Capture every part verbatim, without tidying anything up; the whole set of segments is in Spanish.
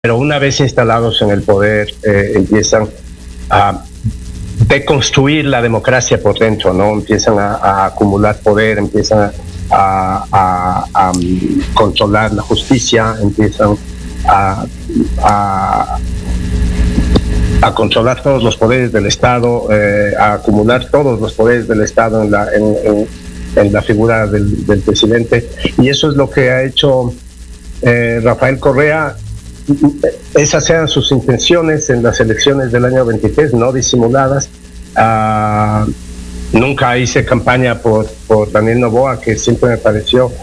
pero una vez instalados en el poder eh, empiezan a deconstruir la democracia por dentro, ¿no? Empiezan a, a acumular poder, empiezan a, a, a, a controlar la justicia, empiezan a, a, a controlar todos los poderes del Estado, eh, a acumular todos los poderes del Estado en la, en, en, en la figura del, del presidente. Y eso es lo que ha hecho eh, Rafael Correa. Esas eran sus intenciones en las elecciones del año veintitrés, no disimuladas. Uh, nunca hice campaña por, por Daniel Noboa, que siempre me pareció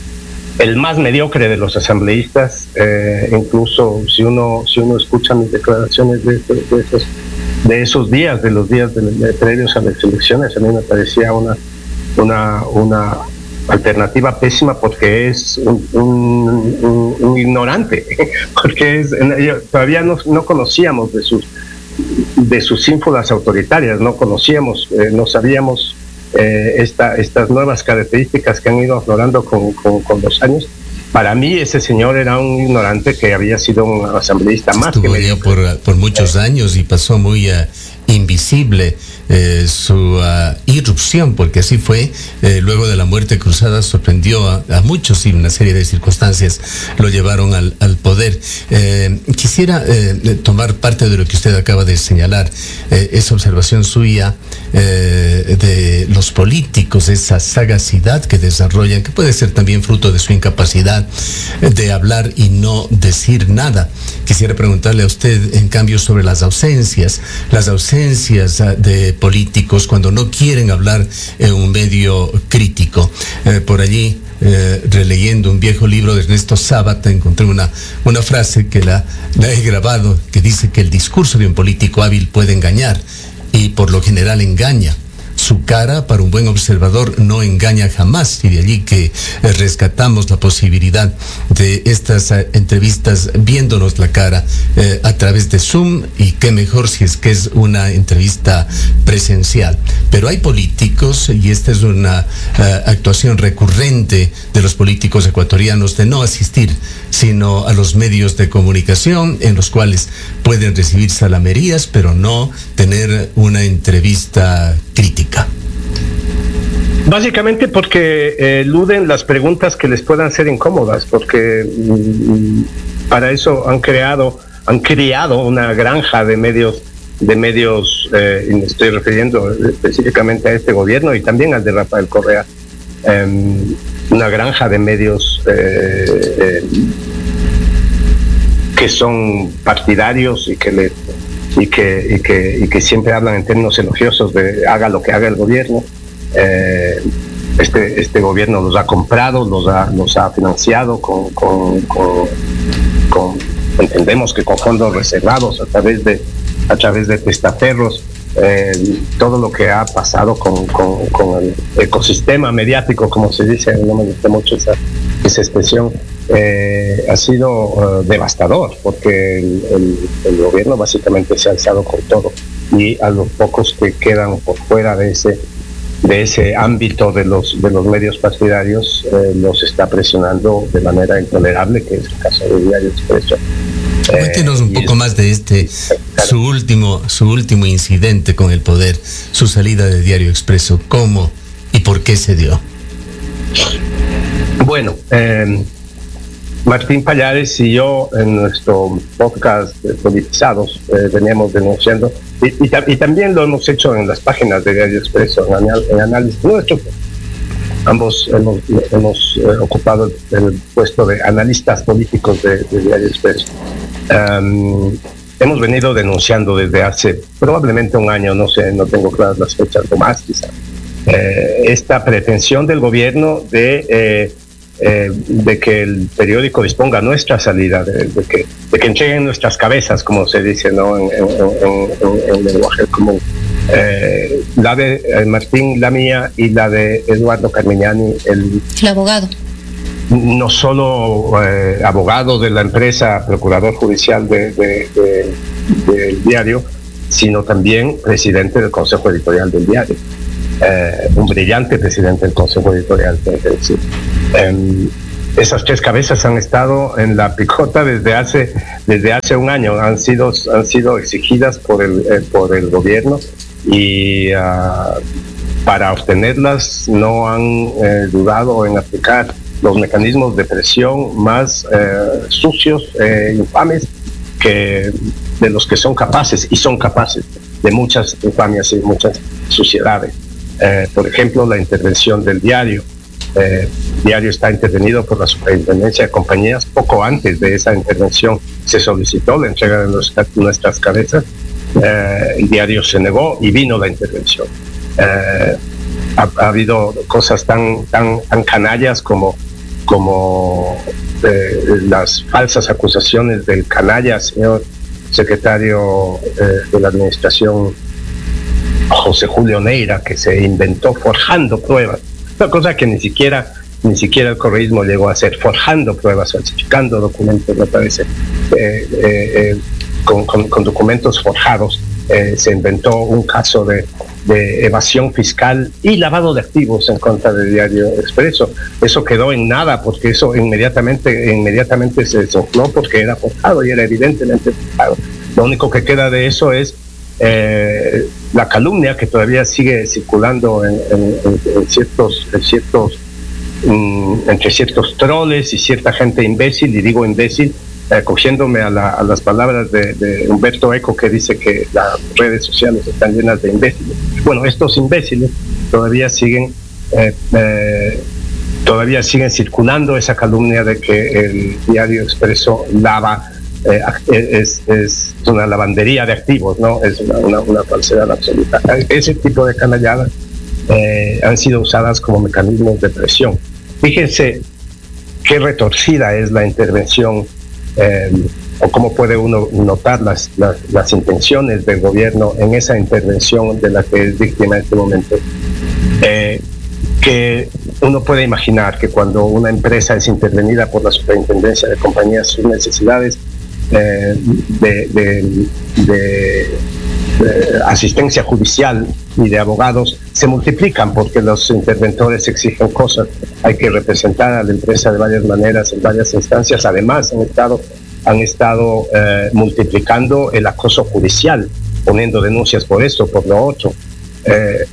el más mediocre de los asambleístas. Eh, incluso si uno si uno escucha mis declaraciones de, de, de, esos, de esos días, de los días de, de previos a las elecciones, a mí me parecía una una una alternativa pésima, porque es un, un, un, un ignorante, porque es, todavía no, no conocíamos de sus de sus ínfulas autoritarias, no conocíamos, eh, no sabíamos eh, esta, estas nuevas características que han ido aflorando con, con, con los años. Para mí ese señor era un ignorante que había sido un asambleísta más. Estuvo que ya por, por muchos eh, años y pasó muy uh, invisible eh, su uh, irrupción, porque así fue. Eh, luego de la muerte cruzada sorprendió a, a muchos y una serie de circunstancias lo llevaron al, al poder. Eh, quisiera eh, tomar parte de lo que usted acaba de señalar, eh, esa observación suya eh, de los políticos, esa sagacidad que desarrollan, que puede ser también fruto de su incapacidad de hablar y no decir nada. Quisiera preguntarle a usted, en cambio, sobre las ausencias, las ausencias de políticos cuando no quieren hablar en un medio crítico. Eh, por allí, eh, releyendo un viejo libro de Ernesto Sábato, encontré una, una frase que la, la he grabado, que dice que el discurso de un político hábil puede engañar, y por lo general engaña. Su cara, para un buen observador, no engaña jamás, y de allí que eh, rescatamos la posibilidad de estas eh, entrevistas viéndonos la cara eh, a través de Zoom, y qué mejor si es que es una entrevista presencial. Pero hay políticos, y esta es una eh, actuación recurrente de los políticos ecuatorianos, de no asistir sino a los medios de comunicación, en los cuales pueden recibir salamerías, pero no tener una entrevista crítica. Básicamente porque eh, eluden las preguntas que les puedan ser incómodas, porque mm, para eso han creado han creado una granja de medios de medios eh, y me estoy refiriendo específicamente a este gobierno y también al de Rafael Correa, eh, una granja de medios eh, eh, que son partidarios y que le y que y que y que siempre hablan en términos elogiosos de haga lo que haga el gobierno. Eh, este este gobierno los ha comprado, los ha los ha financiado con con, con, con entendemos que con fondos reservados a través de a través de testaferros. Eh, todo lo que ha pasado con, con, con el ecosistema mediático, como se dice, no me gusta mucho esa, esa expresión, eh, ha sido uh, devastador, porque el, el, el gobierno básicamente se ha alzado con todo, y a los pocos que quedan por fuera de ese de ese ámbito de los de los medios partidarios eh, los está presionando de manera intolerable, que es el caso del Diario Expreso. Cuéntenos un poco más de este, su último, su último incidente con el poder, su salida de Diario Expreso. ¿Cómo y por qué se dio? Bueno, eh, Martín Pallares y yo en nuestro podcast de Politizados eh, veníamos denunciando, y, y, y también lo hemos hecho en las páginas de Diario Expreso, en, anal, en análisis nuestro. Ambos hemos, hemos eh, ocupado el puesto de analistas políticos de, de Diario Expreso. Um, hemos venido denunciando desde hace probablemente un año, no sé, no tengo claras las fechas, o más quizá, eh, esta pretensión del gobierno de, eh, eh, de que el periódico disponga nuestra salida, de, de, que, de que entreguen nuestras cabezas, como se dice, ¿no? en, en, en, en, en lenguaje común. Eh, la de eh, Martín, la mía, y la de Eduardo Carmignani, el, el abogado. No solo eh, abogado de la empresa, procurador judicial de, de, de, del diario, sino también presidente del Consejo Editorial del diario. Eh, un brillante presidente del Consejo Editorial, tengo que decir. Eh, esas tres cabezas han estado en la picota desde hace desde hace un año, han sido han sido exigidas por el eh, por el gobierno y uh, para obtenerlas no han eh, dudado en aplicar los mecanismos de presión más eh, sucios, eh, infames, que de los que son capaces, y son capaces de muchas infamias y muchas suciedades. Eh, por ejemplo, la intervención del diario. Eh, el diario está intervenido por la Superintendencia de Compañías. Poco antes de esa intervención se solicitó la entrega de nuestra, nuestras cabezas. Eh, el diario se negó y vino la intervención. Eh, ha, ha habido cosas tan, tan, tan canallas como, como eh, las falsas acusaciones del canalla señor secretario eh, de la Administración José Julio Neira, que se inventó forjando pruebas, una cosa que ni siquiera ni siquiera el correísmo llegó a hacer, forjando pruebas, falsificando documentos, me parece, eh, eh, eh, con, con, con documentos forjados. Eh, se inventó un caso de, de evasión fiscal y lavado de activos en contra del Diario Expreso. Eso quedó en nada, porque eso inmediatamente inmediatamente se sopló porque era forjado y era evidentemente forjado. Lo único que queda de eso es eh, la calumnia que todavía sigue circulando en, en, en ciertos, en ciertos um, entre ciertos troles y cierta gente imbécil, y digo imbécil Eh, cogiéndome a, la, a las palabras de, de Humberto Eco, que dice que las redes sociales están llenas de imbéciles. Bueno, estos imbéciles todavía siguen eh, eh, todavía siguen circulando esa calumnia de que el Diario Expreso lava, eh, es, es una lavandería de activos, ¿no? Es una, una, una falsedad absoluta. Ese tipo de canalladas eh, han sido usadas como mecanismos de presión. Fíjense qué retorcida es la intervención. Eh, o cómo puede uno notar las, las, las intenciones del gobierno en esa intervención de la que es víctima en este momento. Eh, que uno puede imaginar que cuando una empresa es intervenida por la Superintendencia de Compañías, sus necesidades eh, de, de, de, de asistencia judicial y de abogados se multiplican, porque los interventores exigen cosas. Hay que representar a la empresa de varias maneras, en varias instancias. Además, han estado, han estado eh, multiplicando el acoso judicial, poniendo denuncias por esto, por lo otro. Eh,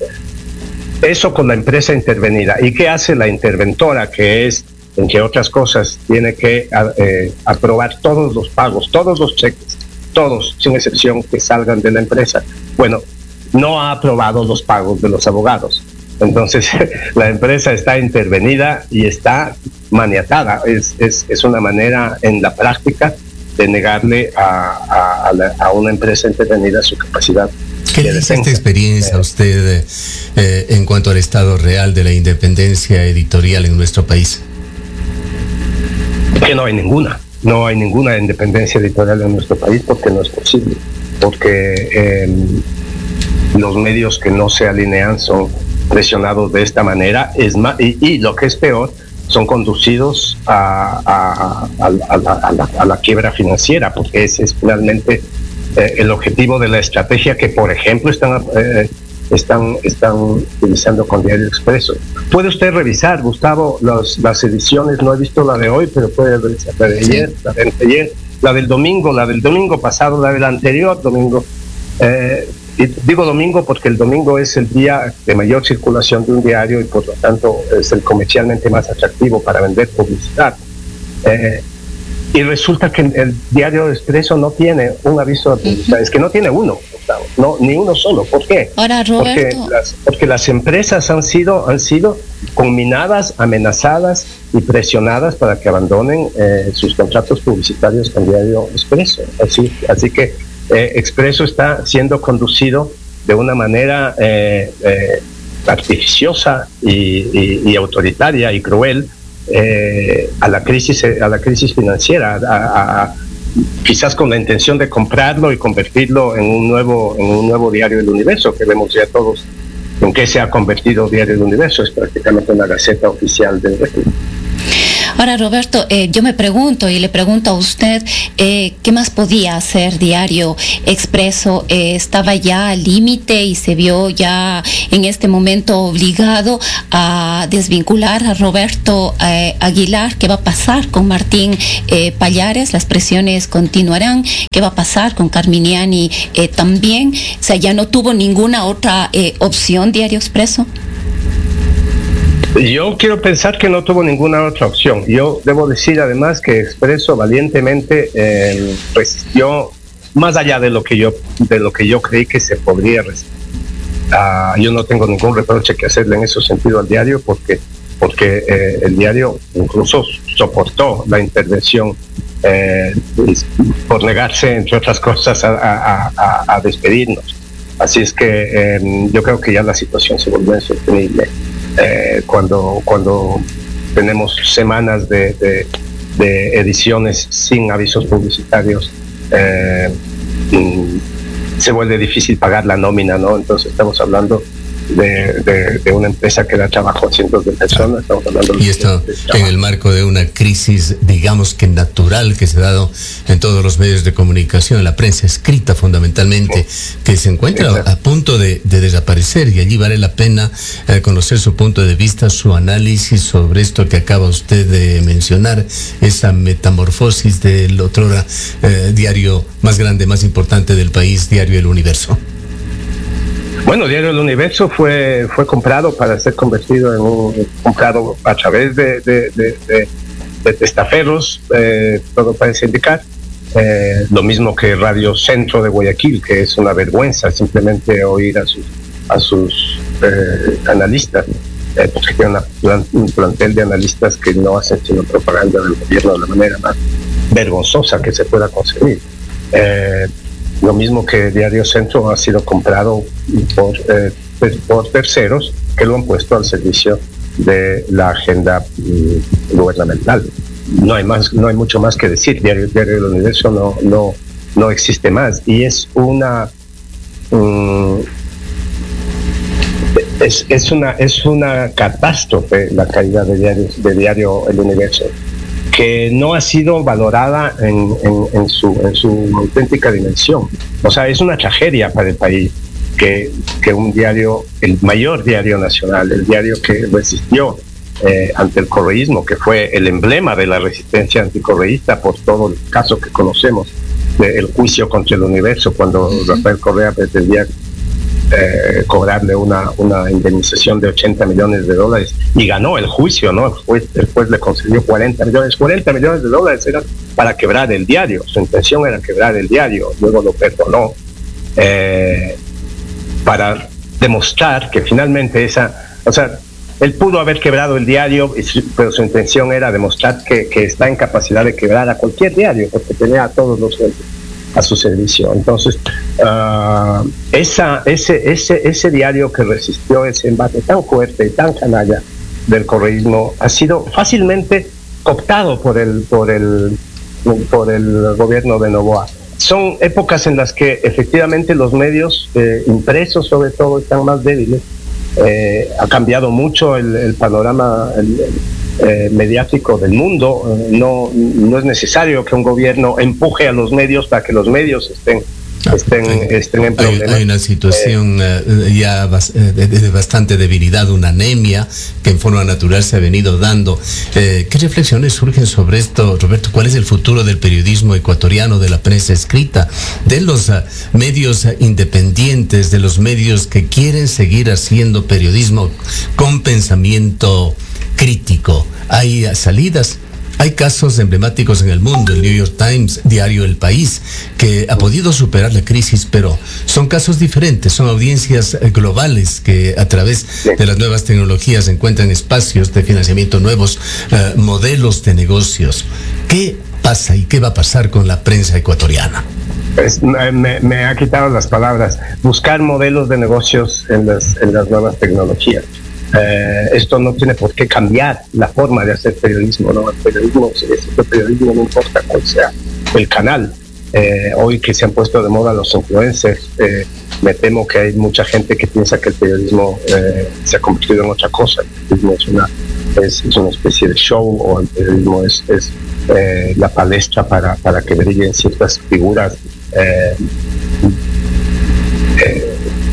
eso con la empresa intervenida. ¿Y qué hace la interventora? Que es, entre otras cosas, tiene que eh, aprobar todos los pagos, todos los cheques, todos, sin excepción, que salgan de la empresa. Bueno, no ha aprobado los pagos de los abogados. Entonces, la empresa está intervenida y está maniatada. Es, es, es una manera, en la práctica, de negarle a, a, a, la, a una empresa intervenida su capacidad. ¿Qué le dice esta experiencia a usted eh, en cuanto al estado real de la independencia editorial en nuestro país? Que no hay ninguna. No hay ninguna independencia editorial en nuestro país, porque no es posible. Porque eh, los medios que no se alinean son presionados de esta manera, es más, y, y lo que es peor, son conducidos a, a, a, a, la, a, la, a la quiebra financiera, porque ese es finalmente eh, el objetivo de la estrategia que, por ejemplo, están, eh, están, están utilizando con Diario Expreso. Puede usted revisar, Gustavo, los, las ediciones, no he visto la de hoy, pero puede revisar la de ayer, la de ayer, la del domingo, la del domingo pasado, la del anterior domingo. Eh, Y digo domingo porque el domingo es el día de mayor circulación de un diario y por lo tanto es el comercialmente más atractivo para vender publicidad. Eh, y resulta que el Diario Expreso no tiene un aviso de publicidad, uh-huh. Es que no tiene uno, no, ni uno solo. ¿Por qué? Ahora, porque, las, porque las empresas han sido, han sido conminadas, amenazadas y presionadas para que abandonen eh, sus contratos publicitarios con Diario Expreso. Así, así que Eh, Expreso está siendo conducido de una manera eh, eh, artificiosa y, y, y autoritaria y cruel eh, a la crisis a la crisis financiera, a, a, quizás con la intención de comprarlo y convertirlo en un nuevo en un nuevo Diario del Universo, que vemos ya todos en qué se ha convertido Diario del Universo. Es prácticamente una gaceta oficial del régimen. Ahora, Roberto, eh, yo me pregunto y le pregunto a usted, eh, ¿qué más podía hacer Diario Expreso? Eh, ¿Estaba ya al límite y se vio ya en este momento obligado a desvincular a Roberto eh, Aguilar? ¿Qué va a pasar con Martín eh, Pallares? Las presiones continuarán. ¿Qué va a pasar con Carminiani eh, también? O sea, ¿ya no tuvo ninguna otra eh, opción Diario Expreso? Yo quiero pensar que no tuvo ninguna otra opción. Yo debo decir además que Expreso valientemente eh, resistió más allá de lo que yo de lo que yo creí que se podría resistir. Uh, yo no tengo ningún reproche que hacerle en ese sentido al diario porque porque eh, el diario incluso soportó la intervención eh, por negarse, entre otras cosas, a, a, a, a despedirnos. Así es que eh, yo creo que ya la situación se volvió insostenible. Eh, cuando, cuando tenemos semanas de, de, de ediciones sin avisos publicitarios, eh, se vuelve difícil pagar la nómina, ¿no? Entonces estamos hablando de, de, de una empresa que da trabajo a cientos de personas. Estamos hablando de y esto en el marco de una crisis, digamos que natural, que se ha dado en todos los medios de comunicación, en la prensa escrita fundamentalmente, sí, que se encuentra Exacto. a punto de, de desaparecer, y allí vale la pena eh, conocer su punto de vista, su análisis sobre esto que acaba usted de mencionar, esa metamorfosis del otrora eh, diario más grande, más importante del país, Diario El Universo. Bueno, Diario El Universo fue fue comprado para ser convertido en un comprado a través de, de, de, de, de testaferros, eh, todo parece indicar. Eh, lo mismo que Radio Centro de Guayaquil, que es una vergüenza simplemente oír a sus, a sus eh, analistas, eh, porque tiene una, un plantel de analistas que no hacen sino propaganda del gobierno de la manera más vergonzosa que se pueda conseguir. Eh, Lo mismo que Diario Centro ha sido comprado por, eh, por terceros que lo han puesto al servicio de la agenda mm, gubernamental. No hay más, no hay mucho más que decir. Diario, Diario del Universo no, no, no existe más y es una mm, es, es una es una catástrofe la caída de Diario, de Diario El Universo, que no ha sido valorada en, en, en, su, en su auténtica dimensión. O sea, es una tragedia para el país que, que un diario, el mayor diario nacional, el diario que resistió eh, ante el correísmo, que fue el emblema de la resistencia anticorreísta por todo el caso que conocemos del juicio contra El Universo, cuando uh-huh. Rafael Correa pretendía Eh, cobrarle una, una indemnización de ochenta millones de dólares y ganó el juicio, ¿no? El juez, el juez le concedió cuarenta millones. cuarenta millones de dólares eran para quebrar el diario. Su intención era quebrar el diario. Luego lo perdonó eh, para demostrar que finalmente esa... O sea, él pudo haber quebrado el diario, pero su intención era demostrar que, que está en capacidad de quebrar a cualquier diario, porque tenía a todos los a su servicio. Entonces, uh, esa, ese, ese, ese diario que resistió ese embate tan fuerte y tan canalla del correísmo ha sido fácilmente cooptado por el, por el, por el gobierno de Noboa. Son épocas en las que efectivamente los medios eh, impresos sobre todo están más débiles. Eh, ha cambiado mucho el, el panorama el, el, Eh, mediático del mundo. Eh, no, no es necesario que un gobierno empuje a los medios para que los medios estén, estén, hay, estén en problemas. Hay, hay una situación eh, eh, ya bas, eh, de, de bastante debilidad, una anemia que en forma natural se ha venido dando. Eh, ¿Qué reflexiones surgen sobre esto, Roberto? ¿Cuál es el futuro del periodismo ecuatoriano, de la prensa escrita, de los uh, medios uh, independientes, de los medios que quieren seguir haciendo periodismo con pensamiento crítico? Hay salidas, hay casos emblemáticos en el mundo, el New York Times, Diario El País, que ha podido superar la crisis, pero son casos diferentes, son audiencias globales que a través de las nuevas tecnologías encuentran espacios de financiamiento nuevos, uh, modelos de negocios. ¿Qué pasa y qué va a pasar con la prensa ecuatoriana? Pues, me, me ha quitado las palabras. Buscar modelos de negocios en las, en las nuevas tecnologías. Eh, esto no tiene por qué cambiar la forma de hacer periodismo, ¿no? El periodismo, el periodismo no importa cuál sea el canal. Eh, hoy que se han puesto de moda los influencers, eh, me temo que hay mucha gente que piensa que el periodismo eh, se ha convertido en otra cosa. El periodismo es una, es, es una especie de show, o el periodismo es, es eh, la palestra para, para que brillen ciertas figuras eh, eh,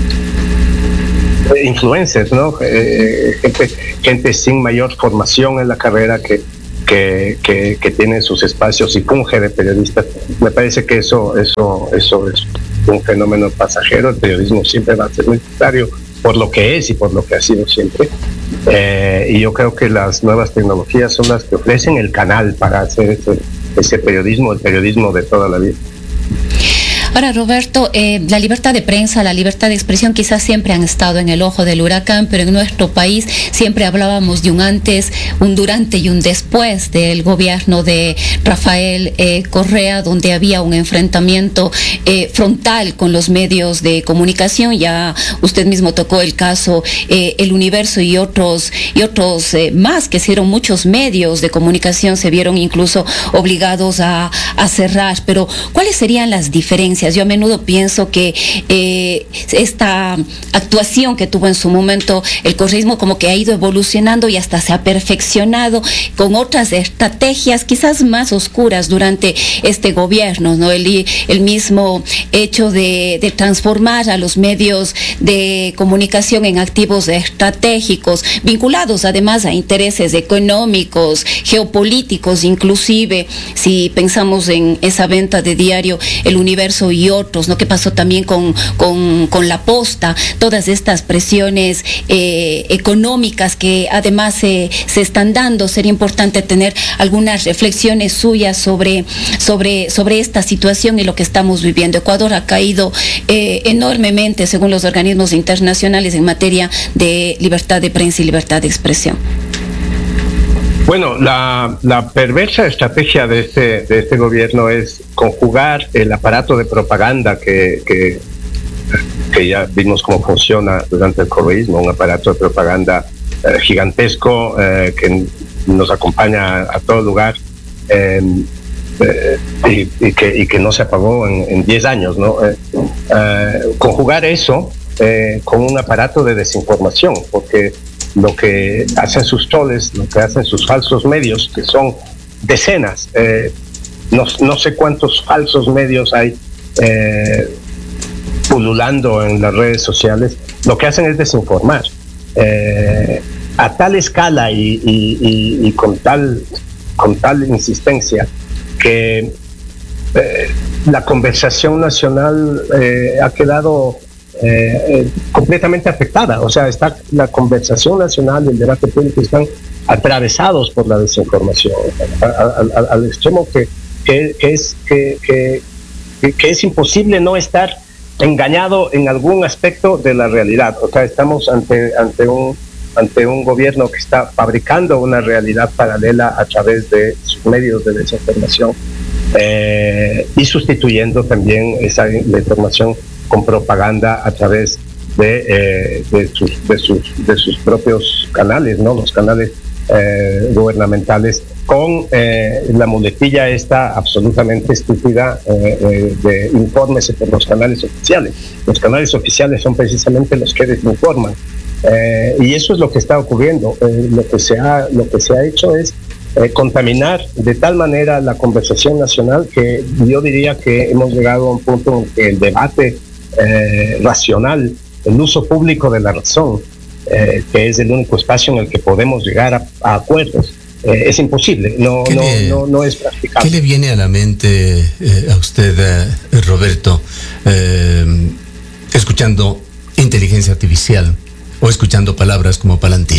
influencers, ¿no? Eh, gente, gente sin mayor formación en la carrera que, que, que, que tienen sus espacios y funge de periodistas. Me parece que eso, eso, eso es un fenómeno pasajero. El periodismo siempre va a ser necesario por lo que es y por lo que ha sido siempre. Eh, y yo creo que las nuevas tecnologías son las que ofrecen el canal para hacer ese, ese periodismo, el periodismo de toda la vida. Ahora, Roberto, eh, la libertad de prensa, la libertad de expresión quizás siempre han estado en el ojo del huracán, pero en nuestro país siempre hablábamos de un antes, un durante y un después del gobierno de Rafael eh, Correa, donde había un enfrentamiento eh, frontal con los medios de comunicación. Ya usted mismo tocó el caso eh, El Universo y otros, y otros eh, más, que hicieron muchos medios de comunicación, se vieron incluso obligados a, a cerrar. Pero, ¿cuáles serían las diferencias? Yo a menudo pienso que eh, esta actuación que tuvo en su momento el correísmo como que ha ido evolucionando y hasta se ha perfeccionado con otras estrategias quizás más oscuras durante este gobierno, ¿no? El, el mismo hecho de, de transformar a los medios de comunicación en activos estratégicos, vinculados además a intereses económicos, geopolíticos, inclusive si pensamos en esa venta de diario El Universo y otros, ¿no? ¿Qué pasó también con, con, con La Posta? Todas estas presiones eh, económicas que además eh, se están dando. Sería importante tener algunas reflexiones suyas sobre, sobre, sobre esta situación y lo que estamos viviendo. Ecuador ha caído eh, enormemente, según los organismos internacionales, en materia de libertad de prensa y libertad de expresión. Bueno, la, la perversa estrategia de este, de este gobierno es conjugar el aparato de propaganda que, que, que ya vimos cómo funciona durante el correísmo, un aparato de propaganda eh, gigantesco eh, que nos acompaña a, a todo lugar eh, eh, y, y, que, y que no se apagó en diez años, ¿no? Eh, eh, conjugar eso eh, con un aparato de desinformación, porque lo que hacen sus troles, lo que hacen sus falsos medios, que son decenas, eh, no, no sé cuántos falsos medios hay eh, pululando en las redes sociales, lo que hacen es desinformar eh, a tal escala y, y, y, y con tal con tal insistencia que eh, la conversación nacional eh, ha quedado Eh, eh, completamente afectada. O sea, está la conversación nacional y el debate público están atravesados por la desinformación a, a, a, al extremo que, que, que, es, que, que, que es imposible no estar engañado en algún aspecto de la realidad. O sea, estamos ante, ante, un, ante un gobierno que está fabricando una realidad paralela a través de sus medios de desinformación eh, y sustituyendo también esa información con propaganda a través de, eh, de, sus, de, sus, de sus propios canales, ¿no? Los canales eh, gubernamentales, con eh, la muletilla esta absolutamente estúpida eh, eh, de informes por los canales oficiales. Los canales oficiales son precisamente los que desinforman. Eh, y eso es lo que está ocurriendo. Eh, lo, que se ha, lo que se ha hecho es eh, contaminar de tal manera la conversación nacional que yo diría que hemos llegado a un punto en que el debate Eh, racional, el uso público de la razón, eh, que es el único espacio en el que podemos llegar a, a acuerdos, eh, es imposible, no, no, le, no, no es practicable. ¿Qué le viene a la mente eh, a usted, eh, Roberto, eh, escuchando inteligencia artificial o escuchando palabras como Palantir?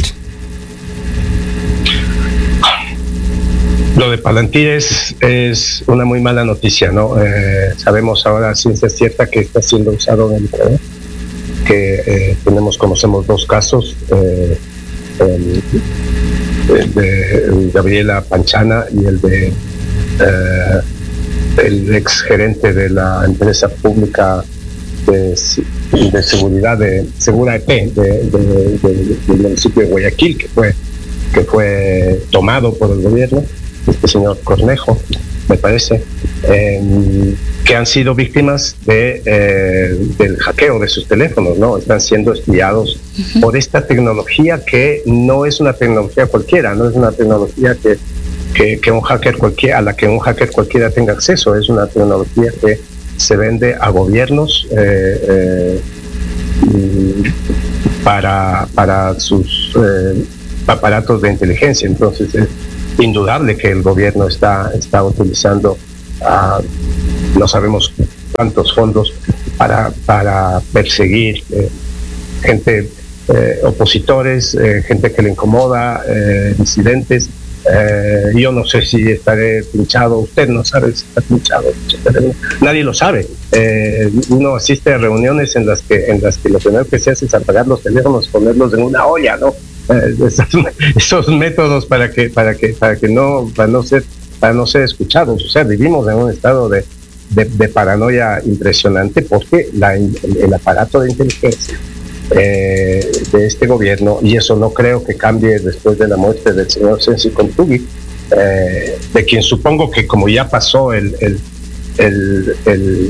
Lo de Palantir es, es una muy mala noticia, ¿no? Eh, sabemos ahora, ciencia cierta, que está siendo usado en el poder, que eh, tenemos, conocemos dos casos, eh, el, el de Gabriela Panchana y el de eh, el ex gerente de la empresa pública de, de seguridad de Segura E P de, de, de, del municipio de Guayaquil, que fue, que fue tomado por el gobierno, este señor Cornejo, me parece, eh, que han sido víctimas de, eh, del hackeo de sus teléfonos, ¿no? Están siendo espiados uh-huh. por esta tecnología que no es una tecnología cualquiera, no es una tecnología que, que, que un hacker cualquiera, a la que un hacker cualquiera tenga acceso, es una tecnología que se vende a gobiernos eh, eh, para, para sus eh, aparatos de inteligencia. Entonces es indudable que el gobierno está, está utilizando uh, no sabemos cuántos fondos para, para perseguir eh, gente, eh, opositores, eh, gente que le incomoda, eh, disidentes. Eh, yo no sé si estaré pinchado, usted no sabe si está pinchado, nadie lo sabe. Eh, uno asiste a reuniones en las que en las que lo primero que se hace es apagar los teléfonos, ponerlos en una olla, ¿no? Eh, esos, esos métodos para que para que para que no para no ser para no ser escuchados. O sea, vivimos en un estado de de, de paranoia impresionante porque la, el, el aparato de inteligencia Eh, de este gobierno, y eso no creo que cambie después de la muerte del señor Sensi Kontugui, eh, de quien supongo que como ya pasó el, el, el, el,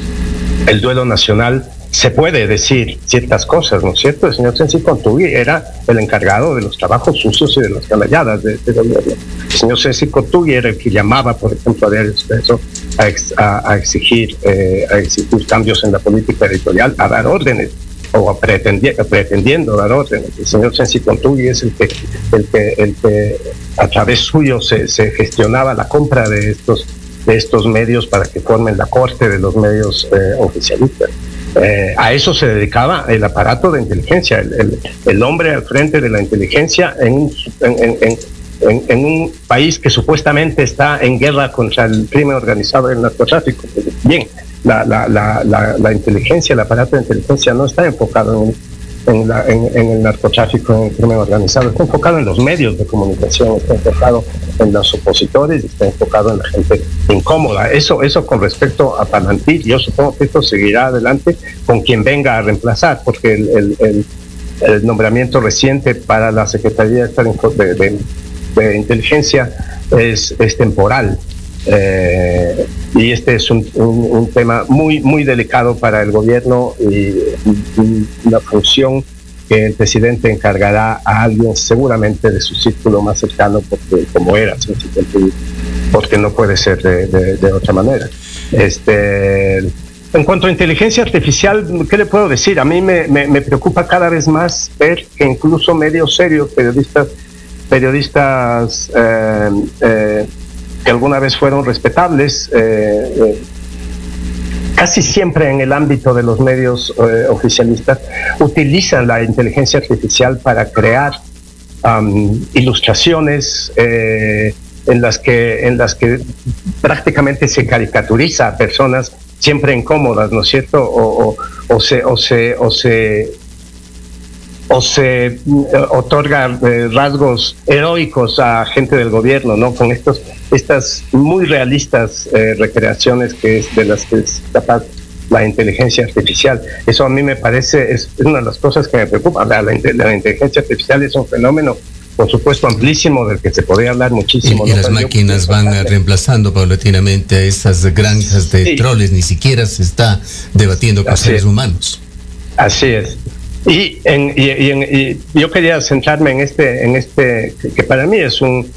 el duelo nacional, se puede decir ciertas cosas, ¿no es cierto? El señor Sensi Kontugui era el encargado de los trabajos sucios y de las canalladas de este gobierno. El señor Sensi Kontugui era el que llamaba, por ejemplo, a Diario Expreso a, ex, a, a, exigir, eh, a exigir cambios en la política editorial, a dar órdenes o pretendi pretendiendo dar órdenes. El señor Sensi Kontugui es el que, el que, el que a través suyo se, se gestionaba la compra de estos, de estos medios para que formen la corte de los medios eh, oficialistas. Eh, a eso se dedicaba el aparato de inteligencia, el, el, el hombre al frente de la inteligencia en, en, en, en, en un país que supuestamente está en guerra contra el crimen organizado y el narcotráfico. Bien, La, la, la, la, la inteligencia, el aparato de inteligencia no está enfocado en, en, la, en, en el narcotráfico, en el crimen organizado, está enfocado en los medios de comunicación, está enfocado en los opositores, está enfocado en la gente incómoda. Eso, eso con respecto a Palantir, yo supongo que esto seguirá adelante con quien venga a reemplazar, porque el, el, el, el nombramiento reciente para la Secretaría de, de, de Inteligencia es, es temporal. Eh, y este es un, un, un tema muy muy delicado para el gobierno y, y una función que el presidente encargará a alguien seguramente de su círculo más cercano, porque como era, porque no puede ser de, de, de otra manera. Este, en cuanto a inteligencia artificial, ¿qué le puedo decir? A mí me, me, me preocupa cada vez más ver que incluso medios serios, periodistas, periodistas eh, eh, que alguna vez fueron respetables, eh, eh, casi siempre en el ámbito de los medios eh, oficialistas, utilizan la inteligencia artificial para crear um, ilustraciones eh, en las que en las que prácticamente se caricaturiza a personas siempre incómodas, ¿no es cierto? O, o, o se o se o se o se eh, otorga eh, rasgos heroicos a gente del gobierno, ¿no? Con estos estas muy realistas eh, recreaciones que es de las que es capaz la inteligencia artificial. Eso a mí me parece es una de las cosas que me preocupa. La, la, la inteligencia artificial es un fenómeno, por supuesto, amplísimo, del que se podría hablar muchísimo. Y, y ¿no? las máquinas van a reemplazando paulatinamente a esas granjas de sí. troles, ni siquiera se está debatiendo con Así seres es. humanos. Así es. Y, en, y, y, en, y yo quería centrarme en este, en este que, que para mí es un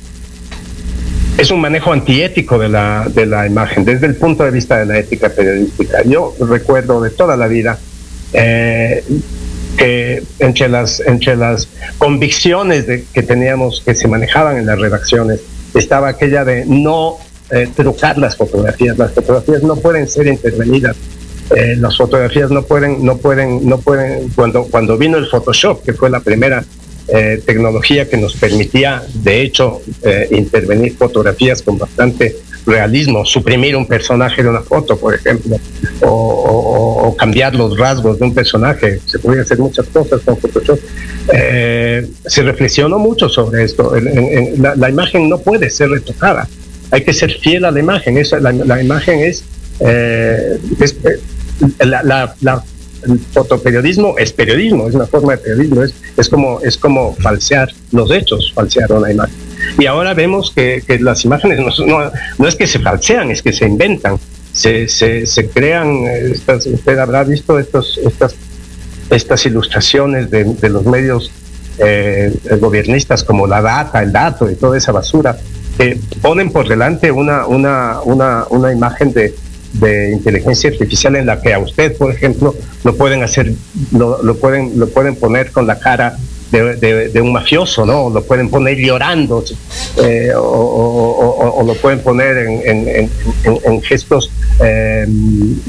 es un manejo antiético de la de la imagen desde el punto de vista de la ética periodística. Yo recuerdo de toda la vida eh, que entre las entre las convicciones de, que teníamos que se manejaban en las redacciones estaba aquella de no eh, trucar las fotografías. Las fotografías no pueden ser intervenidas. Eh, las fotografías no pueden, no pueden, no pueden. Cuando cuando vino el Photoshop, que fue la primera eh, tecnología que nos permitía, de hecho, eh, intervenir fotografías con bastante realismo, suprimir un personaje de una foto, por ejemplo, o, o, o cambiar los rasgos de un personaje, se podían hacer muchas cosas con Photoshop. Eh, se reflexionó mucho sobre esto. En, en, en, la, la imagen no puede ser retocada. Hay que ser fiel a la imagen. Esa, la, la imagen es Eh, es, eh, la, la, la, el fotoperiodismo es periodismo, es una forma de periodismo, es, es como es como falsear los hechos, falsear una imagen. Y ahora vemos que, que las imágenes no, no, no es que se falsean, es que se inventan, se, se, se crean, estas, usted habrá visto estos, estas, estas ilustraciones de, de los medios eh, gobiernistas como la data, el dato y toda esa basura, que ponen por delante una, una, una, una imagen de, de inteligencia artificial en la que a usted, por ejemplo, lo pueden hacer, lo, lo pueden, lo pueden poner con la cara de, de, de un mafioso, ¿no? Lo pueden poner llorando, eh, o, o, o, o lo pueden poner en, en, en, en gestos eh,